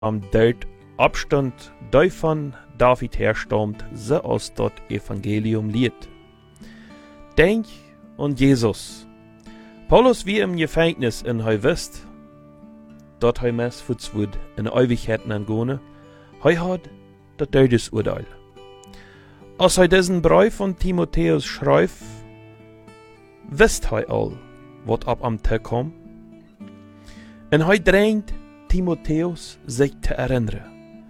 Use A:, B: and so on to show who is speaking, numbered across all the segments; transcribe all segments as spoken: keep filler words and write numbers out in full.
A: am dort Abstand davon David herstammt, se aus dort Evangelium liet. Denk an Jesus. Paulus wie im Gefängnis in hei wisst, dort hei mes futzwud in Ewigkeiten angone, hei hat das Todesurteil. Als hei diesen Brief von Timotheus schreibt, wisst hei all, wat ab am Tag kommt. Und hei drängt Timotheus sich zu erinnern.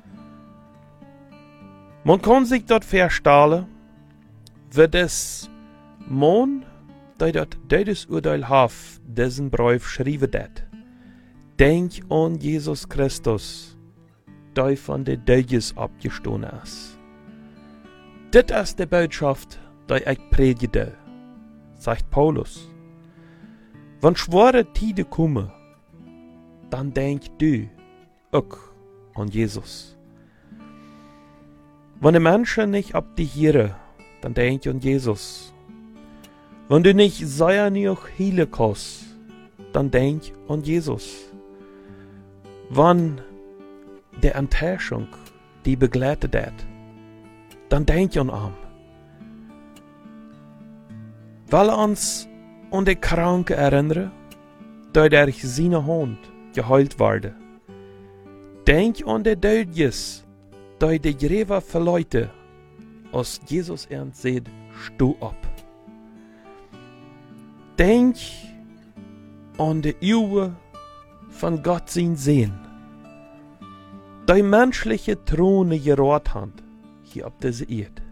A: Man kann sich dort verstellen, wie das Mann, der das Todesurteil hat, diesen Brief schrieben hat. Denk an Jesus Christus, der von den Todes abgestoßen ist. Das ist die Botschaft, die ich predige, sagt Paulus. Wenn schwere Tide kommen, dann denk du auch an Jesus. Wenn die Menschen nicht ab die hören, dann denk an Jesus. Wenn du nicht sehr noch heilen kannst, dann denk an Jesus. Wenn die Enttäuschung die begleitet hat, dann denk an ihn. Weil er uns an die Kranke erinnern, der durch seine Hand geheilt wurde. Denk an die Dödjes, die die Gräber verleute, als Jesus ernst sieht, steh ab. Denk an die Uhr von Gott sein Sehen, die menschliche Throne gerät hat, hier auf dieser Erde.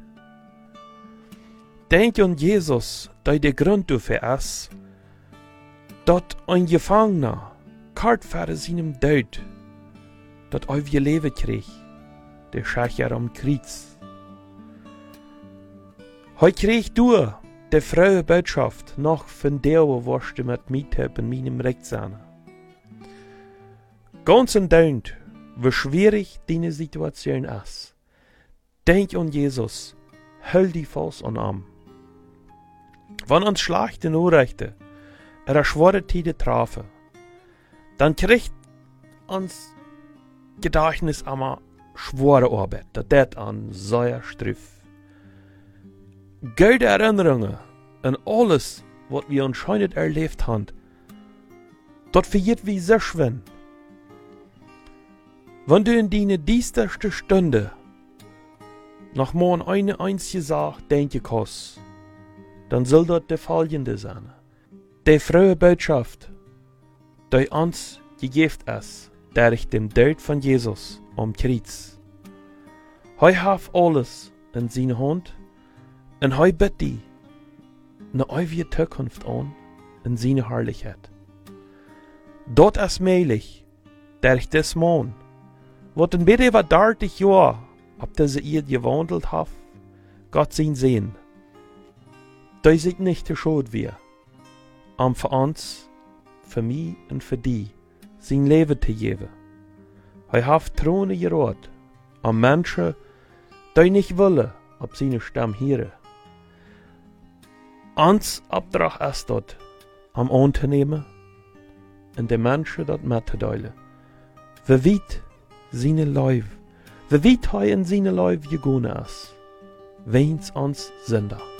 A: Denk an Jesus, der der Grund dafür ist, dass ein Gefangener kart für seinem Tod, das ewige Leben krieg, der Schacher am Kreuz. Heute krieg du die frohe Botschaft noch von der, was du mit mir hab in meinem Rechtsahn. Ganz und dauernd, wie schwierig deine Situation ist, denk an Jesus, hol die fast an ihm. Wenn uns schlechte Nachrichten oder schwere Tide trafen, dann kriegt uns Gedächtnis einmal schwere Arbeit, das an sehr Striff. Gute Erinnerungen an alles, was wir anscheinend erlebt haben, dort vergeht wie sehr schön. Wenn du in deine düsterste Stunde noch mal an eine einzige Sache denken kannst, dann soll dort der folgende sein. Die frohe Botschaft, die uns gegeben ist, durch den Tod von Jesus am Kreuz. Er hat alles in seiner Hand und er bittet dich eine ewige Zukunft an in seiner Herrlichkeit. Dort ist möglich, durch das Mann, was in bitte über dreißig Jahre ab dieser Erde gewandelt hat, Gott sein Sehen, der sich nicht zu schade wir, um für uns, für mich und für die, sein Leben zu geben. Er hat Throne gerät, an Menschen, die nicht wollen, ob seine Stamm hören. Uns Auftrag ist dort, am Unternehmen und den Menschen dort mitzuteilen, wie weit seine Leib, wie weit er in seine Leib gegangen ist, wenn's uns Sünder.